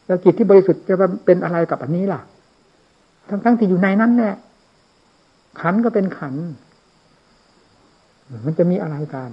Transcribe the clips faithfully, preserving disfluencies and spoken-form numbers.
แล้วจิตที่บริสุทธิ์จะเป็นอะไรกับอันนี้ล่ะทั้งๆที่อยู่ในนั้นแหละขันก็เป็นขันมันจะมีอะไรกัน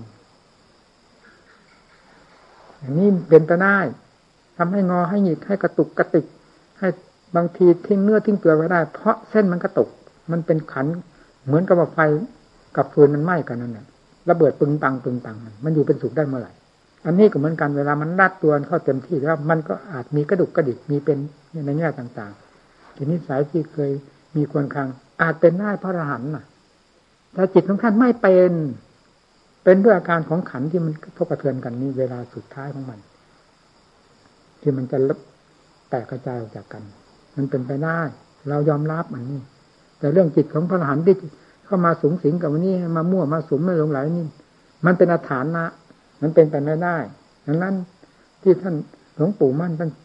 อันนี้เป็นไปได้ทำให้งอให้หงิกให้กระตุกกระติกให้บางทีทิ้งเนื้อทิ้งเปลือกไว้ได้เพราะเส้นมันกระตุกมันเป็นขันเหมือนกับว่าไฟกับฟืนมันไหม้กันนั่นแหละระเบิดปึงปังปึงปังมันอยู่เป็นสุขได้เมื่อไหร่อันนี้ก็เหมือนกันเวลามันรัดตัวเข้าเต็มที่แล้วมันก็อาจมีกระดุกกระดิกมีเป็นในแง่ต่างๆทีนี้สายที่เคยมีควรคลังอาจเป็นได้พระอรหันต์น่ะแต่จิตของท่านไม่เป็นเป็นด้วยอาการของขันที่มันกระทบกระเทือนกันนี่เวลาสุดท้ายของมันที่มันจะแตกกระจายออกจากกันมันเป็นไปได้เรายอมรับอันนี้แต่เรื่องจิตของพระอรหันต์ที่เข้ามาสูงสิงกับวันนี้มามั่วมาสุมไม่ลงไหลนี่มันเป็นอาถรรพ์นะมันเป็นไปไม่ได้ดังนั้นที่ท่านหลวงปู่มั่นท่าน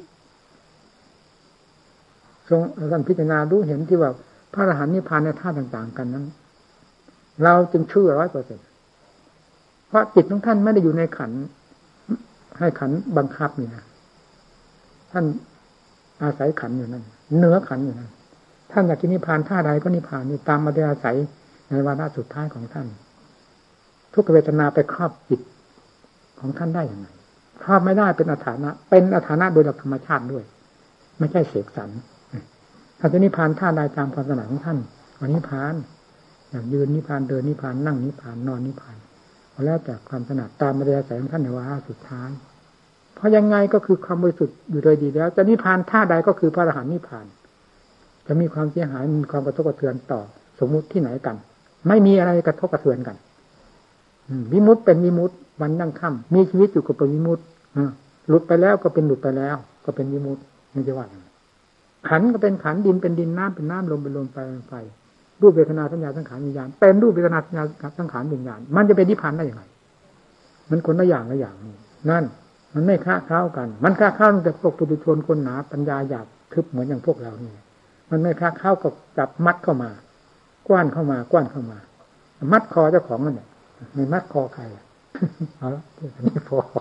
ทรงท่านพิจารณารู้เห็นที่ว่าพระอรหันต์นิพพานในท่าต่างๆกันนั้นเราจึงเชื่อร้อยเปอร์เซ็นต์เพราะจิตของท่านไม่ได้อยู่ในขันให้ขันบังคับนี่นะท่านอาศัยขันอยู่นั่นเนื้อขันอยู่นั่นท่านอยากจะนิพพานท่าใดก็นิพพานนี่ตามมาได้อาศัยในวาระสุดท้ายของท่านทุกเวทนาไปครอบจิตของท่านได้อย่างไรครอบไม่ได้เป็นอาถรรพ์เป็นอาถรรพ์โดยหลักธรรมชาติด้วยไม่ใช่เสกสรรท่านจะนิพพานท่าใดตามความถนัดของท่านวันนิพพานอย่างยืนนิพพานเดินนิพพานนั่งนิพพานนอนนิพพานแล้วแต่ความถนัดตามมาได้อาศัยของท่านในวาระสุดท้ายเพราะยังไงก็คือความบริสุทธิ์อยู่โดยดีแล้วจะนิพพานท่าใดก็คือพระอรหันต์นิพพานจะมีความเสียหายมีความกระทบกระเทือนต่อสมมุติที่ไหนกันไม่มีอะไรกระทบกระเทือนกันวิมุตติเป็นวิมุตติวันนั่งค่ำมีชีวิตอยู่ก็เป็นวิมุตติหลุดไปแล้วก็เป็นหลุดไปแล้วก็เป็นวิมุตติไม่ใช่ว่าขันก็เป็นขันดินเป็นดินน้ำเป็นน้ำลมเป็นลมไฟเป็นไฟรูปเวทนาสัญญาสังขารวิญญาณเป็นรูปเวทนาสัญญาสังขารวิญญาณมันจะเป็นนิพพานได้อย่างไรมันคนละอย่างละอย่างนี่นั่นมันไม่ค้าเข้ากันมันค้าเข้าแต่พวกปุถุชนคนหนาปัญญาหยาบทึบเหมือนอย่างพวกเรานี่มันไม่ค้าเข้ากับจับมัดเข้ามากว้านเข้ามากว้านเข้ามามัดคอเจ้าของนั่นแหละไม่มัดคอใครเอาละอันนี้พอ